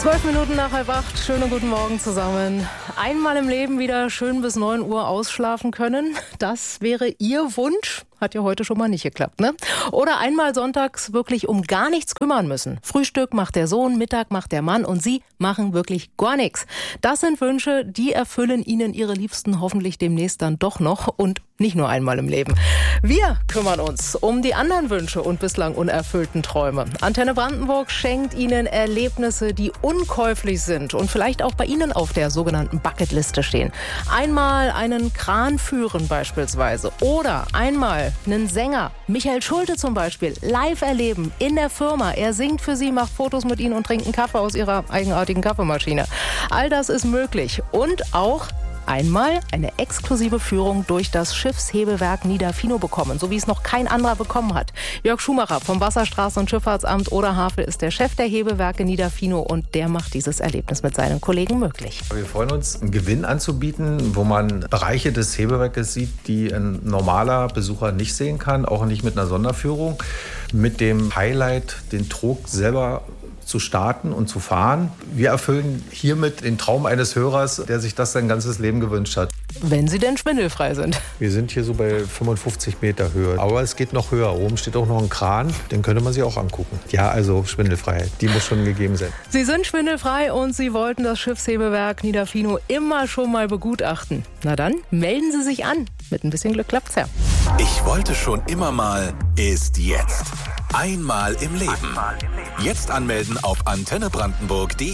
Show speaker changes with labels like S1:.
S1: 12 Minuten nach 7:30. Schönen guten Morgen zusammen. Einmal im Leben wieder schön bis 9 Uhr ausschlafen können. Das wäre Ihr Wunsch. Hat ja heute schon mal nicht geklappt, ne? Oder einmal sonntags wirklich um gar nichts kümmern müssen. Frühstück macht der Sohn, Mittag macht der Mann und Sie machen wirklich gar nichts. Das sind Wünsche, die erfüllen Ihnen Ihre Liebsten hoffentlich demnächst dann doch noch und nicht nur einmal im Leben. Wir kümmern uns um die anderen Wünsche und bislang unerfüllten Träume. Antenne Brandenburg schenkt Ihnen Erlebnisse, die unkäuflich sind und vielleicht auch bei Ihnen auf der sogenannten Bucketliste stehen. Einmal einen Kran führen beispielsweise oder einmal einen Sänger, Michael Schulte zum Beispiel, live erleben in der Firma. Er singt für Sie, macht Fotos mit Ihnen und trinkt einen Kaffee aus Ihrer eigenartigen Kaffeemaschine. All das ist möglich und auch einmal eine exklusive Führung durch das Schiffshebewerk Niederfino bekommen, so wie es noch kein anderer bekommen hat. Jörg Schumacher vom Wasserstraßen- und Schifffahrtsamt Oder-Havel ist der Chef der Hebewerke Niederfino und der macht dieses Erlebnis mit seinen Kollegen möglich.
S2: Wir freuen uns, einen Gewinn anzubieten, wo man Bereiche des Hebewerkes sieht, die ein normaler Besucher nicht sehen kann, auch nicht mit einer Sonderführung. Mit dem Highlight, den Trog selber zu starten und zu fahren. Wir erfüllen hiermit den Traum eines Hörers, der sich das sein ganzes Leben gewünscht hat.
S1: Wenn Sie denn schwindelfrei sind.
S2: Wir sind hier so bei 55 Meter Höhe. Aber es geht noch höher. Oben steht auch noch ein Kran. Den könnte man sich auch angucken. Ja, also Schwindelfreiheit, die muss schon gegeben sein.
S1: Sie sind schwindelfrei und Sie wollten das Schiffshebewerk Niederfino immer schon mal begutachten. Na dann, melden Sie sich an. Mit ein bisschen Glück klappt's ja.
S3: Ich wollte schon immer mal, ist jetzt. Einmal im Leben. Jetzt anmelden auf antennebrandenburg.de.